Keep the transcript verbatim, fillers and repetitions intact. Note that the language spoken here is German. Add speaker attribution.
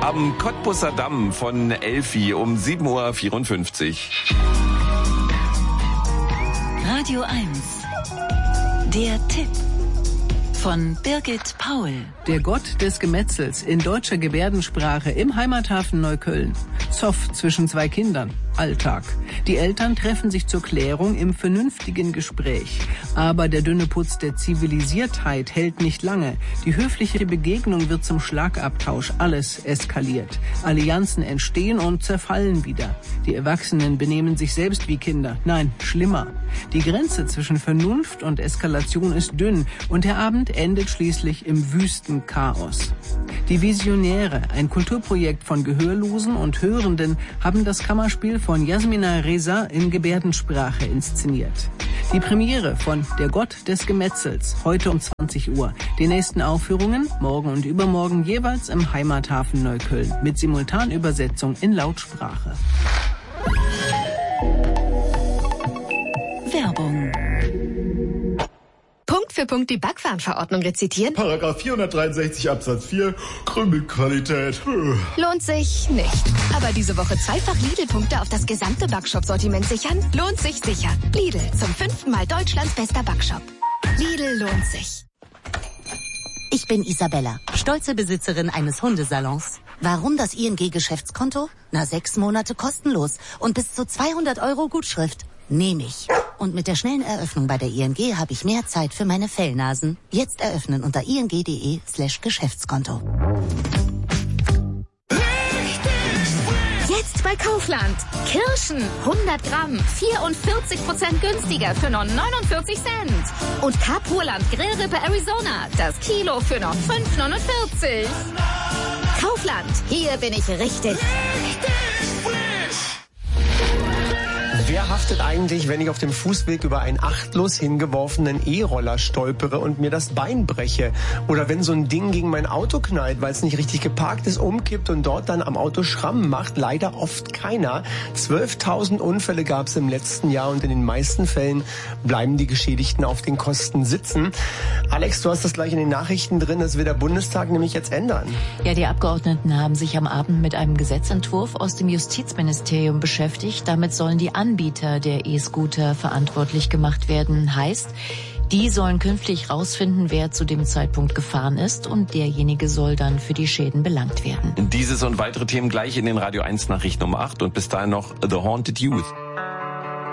Speaker 1: Am Cottbusser Damm von Elfi um sieben Uhr vierundfünfzig.
Speaker 2: Radio eins. Der Tipp von Birgit Paul.
Speaker 3: Der Gott des Gemetzels in deutscher Gebärdensprache im Heimathafen Neukölln. Zoff zwischen zwei Kindern. Alltag. Die Eltern treffen sich zur Klärung im vernünftigen Gespräch. Aber der dünne Putz der Zivilisiertheit hält nicht lange. Die höfliche Begegnung wird zum Schlagabtausch. Alles eskaliert. Allianzen entstehen und zerfallen wieder. Die Erwachsenen benehmen sich selbst wie Kinder. Nein, schlimmer. Die Grenze zwischen Vernunft und Eskalation ist dünn und der Abend endet schließlich im wüsten Chaos. Die Visionäre, ein Kulturprojekt von Gehörlosen und Hörenden, haben das Kammerspiel von Jasmina Reza in Gebärdensprache inszeniert. Die Premiere von Der Gott des Gemetzels, heute um zwanzig Uhr. Die nächsten Aufführungen, morgen und übermorgen, jeweils im Heimathafen Neukölln, mit Simultanübersetzung in Lautsprache.
Speaker 2: Werbung.
Speaker 4: Punkt für Punkt die Backwarenverordnung rezitieren?
Speaker 5: Paragraph vierhundertdreiundsechzig Absatz vier, Krümelqualität.
Speaker 4: Lohnt sich nicht. Aber diese Woche zweifach Lidl-Punkte auf das gesamte Backshop-Sortiment sichern? Lohnt sich sicher. Lidl, zum fünften Mal Deutschlands bester Backshop. Lidl lohnt sich.
Speaker 6: Ich bin Isabella, stolze Besitzerin eines Hundesalons. Warum das I N G-Geschäftskonto? Na, sechs Monate kostenlos und bis zu zweihundert Euro Gutschrift. Nehme ich. Und mit der schnellen Eröffnung bei der I N G habe ich mehr Zeit für meine Fellnasen. Jetzt eröffnen unter ing.de slash Geschäftskonto.
Speaker 7: Jetzt bei Kaufland. Kirschen, hundert Gramm, vierundvierzig Prozent günstiger für nur neunundvierzig Cent. Und Kapurland Grillrippe Arizona, das Kilo für nur fünf neunundvierzig. Kaufland, hier bin ich richtig. Richtig frisch.
Speaker 8: Wer haftet eigentlich, wenn ich auf dem Fußweg über einen achtlos hingeworfenen E-Roller stolpere und mir das Bein breche? Oder wenn so ein Ding gegen mein Auto knallt, weil es nicht richtig geparkt ist, umkippt und dort dann am Auto Schrammen macht? Leider oft keiner. zwölftausend Unfälle gab es im letzten Jahr und in den meisten Fällen bleiben die Geschädigten auf den Kosten sitzen. Alex, du hast das gleich in den Nachrichten drin, das will der Bundestag nämlich jetzt ändern.
Speaker 9: Ja, die Abgeordneten haben sich am Abend mit einem Gesetzentwurf aus dem Justizministerium beschäftigt. Damit sollen die Anbieter der E-Scooter verantwortlich gemacht werden. Heißt, die sollen künftig rausfinden, wer zu dem Zeitpunkt gefahren ist, und derjenige soll dann für die Schäden belangt werden.
Speaker 1: Dieses und weitere Themen gleich in den Radio eins Nachrichten um acht und bis dahin noch The Haunted Youth.